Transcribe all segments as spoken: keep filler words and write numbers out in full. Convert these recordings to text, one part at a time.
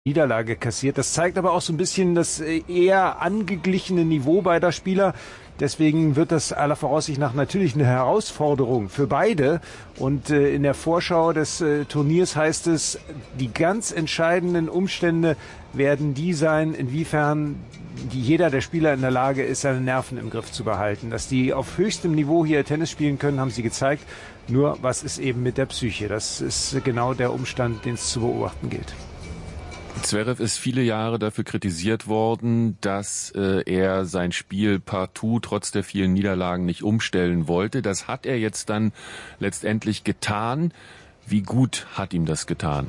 Niederlage kassiert. Das zeigt aber auch so ein bisschen das eher angeglichene Niveau beider Spieler. Deswegen wird das aller Voraussicht nach natürlich eine Herausforderung für beide. Und äh, in der Vorschau des äh, Turniers heißt es, die ganz entscheidenden Umstände werden die sein, inwiefern die, jeder der Spieler in der Lage ist, seine Nerven im Griff zu behalten. Dass die auf höchstem Niveau hier Tennis spielen können, haben sie gezeigt. Nur was ist eben mit der Psyche? Das ist genau der Umstand, den es zu beobachten gilt. Zverev ist viele Jahre dafür kritisiert worden, dass äh, er sein Spiel partout trotz der vielen Niederlagen nicht umstellen wollte. Das hat er jetzt dann letztendlich getan. Wie gut hat ihm das getan?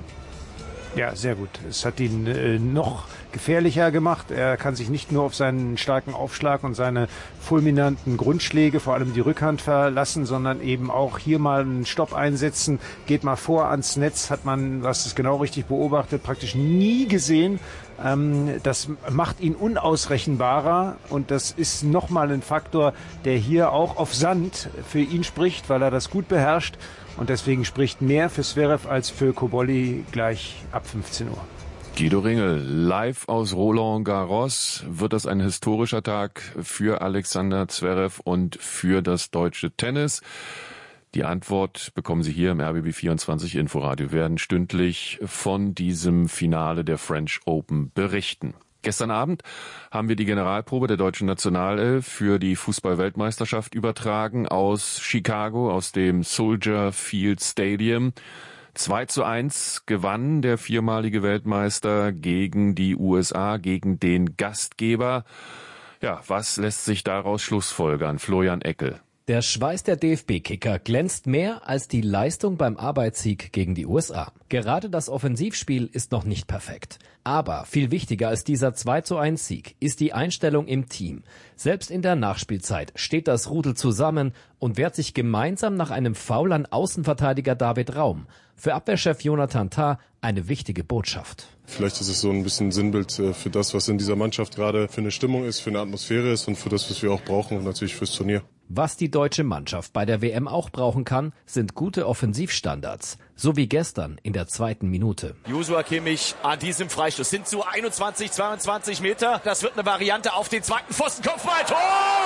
Ja, sehr gut. Es hat ihn äh, noch gefährlicher gemacht. Er kann sich nicht nur auf seinen starken Aufschlag und seine fulminanten Grundschläge, vor allem die Rückhand, verlassen, sondern eben auch hier mal einen Stopp einsetzen, geht mal vor ans Netz, hat man, was ist genau richtig beobachtet, praktisch nie gesehen. Ähm, das macht ihn unausrechenbarer und das ist nochmal ein Faktor, der hier auch auf Sand für ihn spricht, weil er das gut beherrscht. Und deswegen spricht mehr für Zverev als für Cobolli gleich ab fünfzehn Uhr. Guido Ringel, live aus Roland Garros. Wird das ein historischer Tag für Alexander Zverev und für das deutsche Tennis? Die Antwort bekommen Sie hier im R B B vierundzwanzig Inforadio. Wir werden stündlich von diesem Finale der French Open berichten. Gestern Abend haben wir die Generalprobe der deutschen Nationalelf für die Fußball-Weltmeisterschaft übertragen aus Chicago, aus dem Soldier Field Stadium. zwei zu eins gewann der viermalige Weltmeister gegen die U S A, gegen den Gastgeber. Ja, was lässt sich daraus schlussfolgern? Florian Eckel. Der Schweiß der D F B-Kicker glänzt mehr als die Leistung beim Arbeitssieg gegen die U S A. Gerade das Offensivspiel ist noch nicht perfekt. Aber viel wichtiger als dieser zwei zu eins Sieg ist die Einstellung im Team. Selbst in der Nachspielzeit steht das Rudel zusammen und wehrt sich gemeinsam nach einem Foul an Außenverteidiger David Raum. Für Abwehrchef Jonathan Tah eine wichtige Botschaft. Vielleicht ist es so ein bisschen Sinnbild für das, was in dieser Mannschaft gerade für eine Stimmung ist, für eine Atmosphäre ist und für das, was wir auch brauchen und natürlich fürs Turnier. Was die deutsche Mannschaft bei der W M auch brauchen kann, sind gute Offensivstandards. So wie gestern in der zweiten Minute. Joshua Kimmich an diesem Freistoß sind zu einundzwanzig, zweiundzwanzig Meter. Das wird eine Variante auf den zweiten Pfosten. Kopfball, Tor!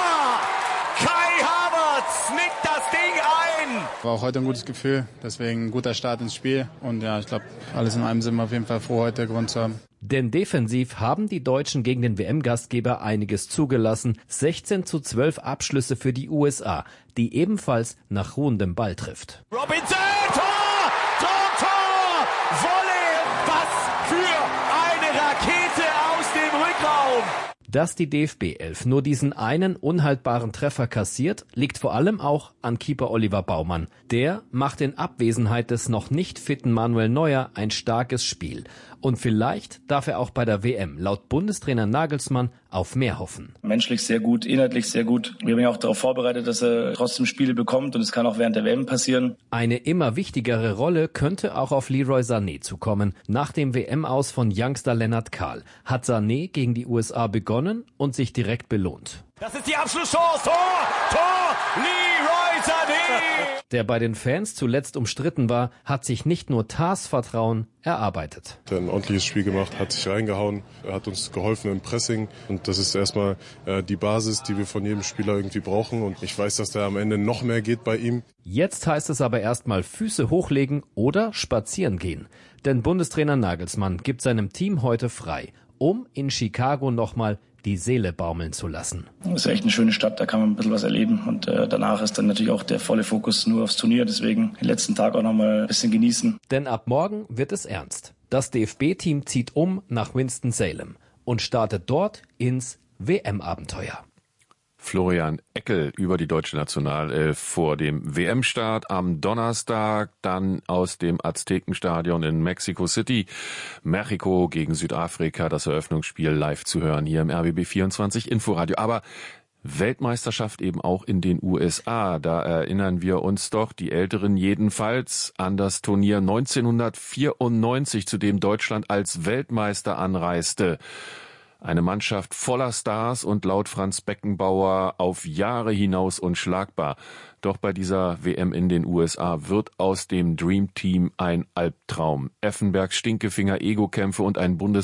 Kai Havertz nickt das Ding ein. War auch heute ein gutes Gefühl, deswegen ein guter Start ins Spiel. Und ja, ich glaube, alles in allem sind wir auf jeden Fall froh, heute gewonnen zu haben. Denn defensiv haben die Deutschen gegen den W M-Gastgeber einiges zugelassen. sechzehn zu zwölf Abschlüsse für die U S A, die ebenfalls nach ruhendem Ball trifft. Robinson, Tor! Tor, Tor! Volley! Was für eine Rakete aus dem Rückraum! Dass die D F B-Elf nur diesen einen unhaltbaren Treffer kassiert, liegt vor allem auch an Keeper Oliver Baumann. Der macht in Abwesenheit des noch nicht fitten Manuel Neuer ein starkes Spiel. Und vielleicht darf er auch bei der W M laut Bundestrainer Nagelsmann auf mehr hoffen. Menschlich sehr gut, inhaltlich sehr gut. Wir haben ja auch darauf vorbereitet, dass er trotzdem Spiele bekommt und es kann auch während der W M passieren. Eine immer wichtigere Rolle könnte auch auf Leroy Sané zukommen. Nach dem W M-Aus von Youngster Lennart Kahl hat Sané gegen die U S A begonnen und sich direkt belohnt. Das ist die Abschlusschance. Tor! Tor! Leroy Sané! Der bei den Fans zuletzt umstritten war, hat sich nicht nur Tahs Vertrauen erarbeitet. Er hat ein ordentliches Spiel gemacht, hat sich reingehauen, er hat uns geholfen im Pressing und das ist erstmal äh, die Basis, die wir von jedem Spieler irgendwie brauchen und ich weiß, dass da am Ende noch mehr geht bei ihm. Jetzt heißt es aber erstmal Füße hochlegen oder spazieren gehen. Denn Bundestrainer Nagelsmann gibt seinem Team heute frei, um in Chicago nochmal die Seele baumeln zu lassen. Das ist echt eine schöne Stadt, da kann man ein bisschen was erleben und äh, danach ist dann natürlich auch der volle Fokus nur aufs Turnier, deswegen den letzten Tag auch nochmal ein bisschen genießen. Denn ab morgen wird es ernst. Das D F B-Team zieht um nach Winston-Salem und startet dort ins W M-Abenteuer. Florian Eckel über die deutsche Nationalelf vor dem W M-Start am Donnerstag, dann aus dem Aztekenstadion in Mexico City. Mexiko gegen Südafrika, das Eröffnungsspiel live zu hören hier im R B B vierundzwanzig Inforadio. Aber Weltmeisterschaft eben auch in den U S A. Da erinnern wir uns doch, die Älteren jedenfalls, an das Turnier neunzehnhundertvierundneunzig, zu dem Deutschland als Weltmeister anreiste. Eine Mannschaft voller Stars und laut Franz Beckenbauer auf Jahre hinaus unschlagbar. Doch bei dieser W M in den U S A wird aus dem Dream Team ein Albtraum. Effenbergs Stinkefinger, Ego-Kämpfe und ein buntes